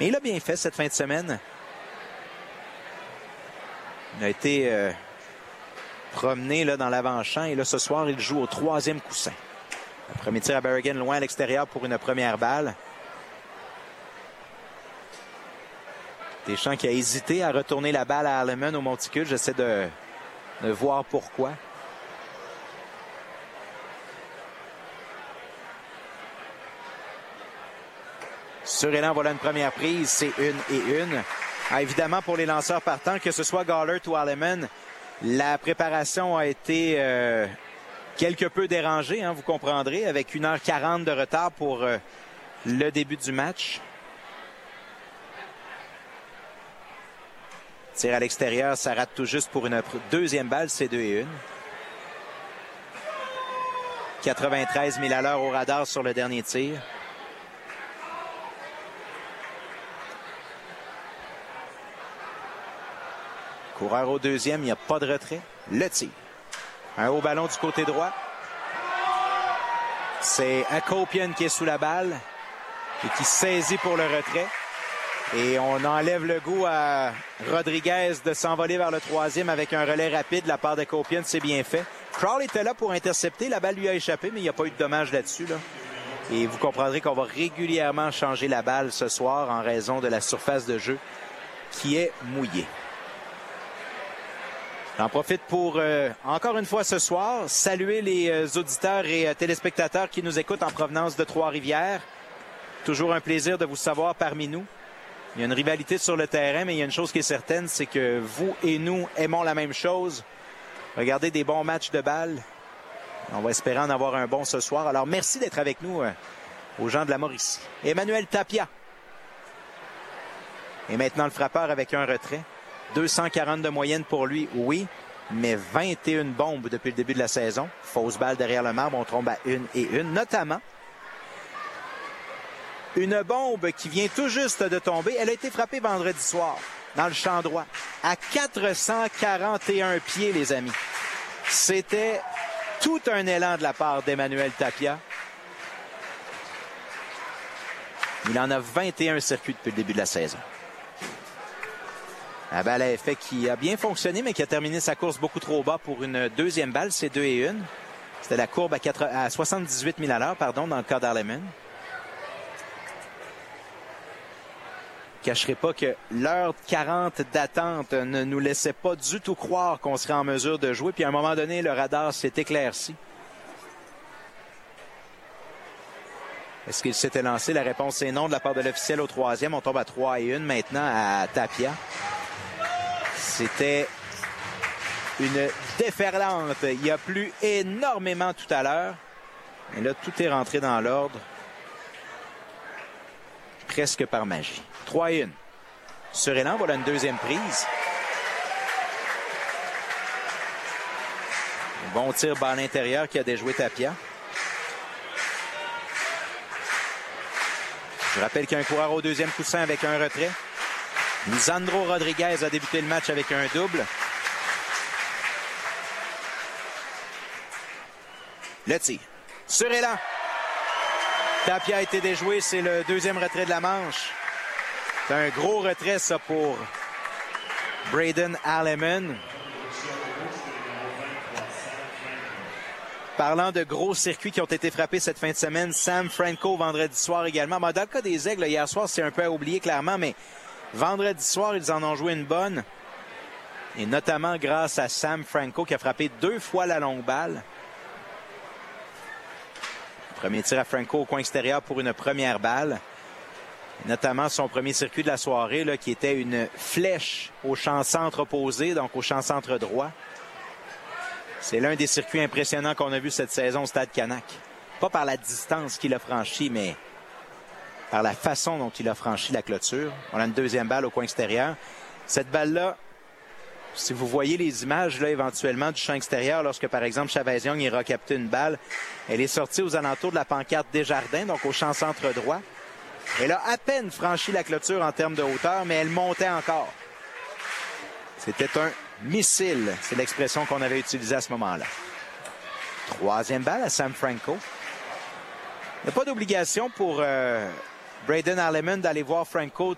Mais il a bien fait cette fin de semaine. Il a été promené là, dans l'avant-champ et là ce soir il joue au 3e coussin. Le premier tir à Berrigan loin à l'extérieur pour une première balle. Deschamps qui a hésité à retourner la balle à Alleman au monticule. J'essaie de voir pourquoi. Sur élan, voilà une première prise. C'est 1-1. Ah, évidemment, pour les lanceurs partants, que ce soit Gallert ou Alleman, la préparation a été quelque peu dérangée, hein, vous comprendrez, avec 1h40 de retard pour le début du match. Tir à l'extérieur, ça rate tout juste pour une deuxième balle, c'est 2-1. 93 000 à l'heure au radar sur le dernier tir. Coureur au deuxième, il n'y a pas de retrait. Le tir. Un haut ballon du côté droit. C'est Akopian qui est sous la balle et qui saisit pour le retrait. Et on enlève le goût à Rodriguez de s'envoler vers le troisième avec un relais rapide de la part d'Akopian. C'est bien fait. Crawl était là pour intercepter. La balle lui a échappé, mais il n'y a pas eu de dommage là-dessus. Et vous comprendrez qu'on va régulièrement changer la balle ce soir en raison de la surface de jeu qui est mouillée. J'en profite pour, encore une fois ce soir, saluer les auditeurs et téléspectateurs qui nous écoutent en provenance de Trois-Rivières. Toujours un plaisir de vous savoir parmi nous. Il y a une rivalité sur le terrain, mais il y a une chose qui est certaine, c'est que vous et nous aimons la même chose. Regardez des bons matchs de balle. On va espérer en avoir un bon ce soir. Alors, merci d'être avec nous, aux gens de la Mauricie. Emmanuel Tapia. Et maintenant le frappeur avec un retrait. 240 de moyenne pour lui, oui, mais 21 bombes depuis le début de la saison. Fausse balle derrière le marbre, on tombe à 1-1, notamment une bombe qui vient tout juste de tomber. Elle a été frappée vendredi soir dans le champ droit à 441 pieds, les amis. C'était tout un élan de la part d'Emmanuel Tapia. Il en a 21 circuits depuis le début de la saison. La balle à effet qui a bien fonctionné, mais qui a terminé sa course beaucoup trop bas pour une deuxième balle. C'est 2-1. C'était la courbe à 78 000 à l'heure, pardon, dans le cas d'Arleman. Je ne cacherai pas que l'heure 40 d'attente ne nous laissait pas du tout croire qu'on serait en mesure de jouer. Puis à un moment donné, le radar s'est éclairci. Est-ce qu'il s'était lancé? La réponse est non de la part de l'officiel au troisième. On tombe à 3-1 maintenant à Tapia. C'était une déferlante. Il y a plu énormément tout à l'heure. Et là, tout est rentré dans l'ordre. Presque par magie. 3-1. Sur élan, voilà une deuxième prise. Un bon tir bas à l'intérieur qui a déjoué Tapia. Je rappelle qu'il y a un coureur au deuxième coussin avec un retrait. Lisandro Rodriguez a débuté le match avec un double. Le tir. Sur élan. Tapia a été déjoué. C'est le deuxième retrait de la manche. C'est un gros retrait, ça, pour Braden Alleman. Parlant de gros circuits qui ont été frappés cette fin de semaine, Sam Franco vendredi soir également. Dans le cas des Aigles, hier soir, c'est un peu à oublier clairement, mais vendredi soir, ils en ont joué une bonne. Et notamment grâce à Sam Franco qui a frappé 2 fois la longue balle. Premier tir à Franco au coin extérieur pour une première balle. Et notamment son premier circuit de la soirée là, qui était une flèche au champ centre opposé, donc au champ centre droit. C'est l'un des circuits impressionnants qu'on a vu cette saison au Stade Canac. Pas par la distance qu'il a franchi, mais par la façon dont il a franchi la clôture. On a une deuxième balle au coin extérieur. Cette balle-là, si vous voyez les images là, éventuellement du champ extérieur, lorsque par exemple Chavez Young ira capter une balle, elle est sortie aux alentours de la pancarte Desjardins, donc au champ centre droit. Elle a à peine franchi la clôture en termes de hauteur, mais elle montait encore. C'était un missile, c'est l'expression qu'on avait utilisée à ce moment-là. Troisième balle à Sam Franco. Il n'y a pas d'obligation pour Braden Alleman d'aller voir Franco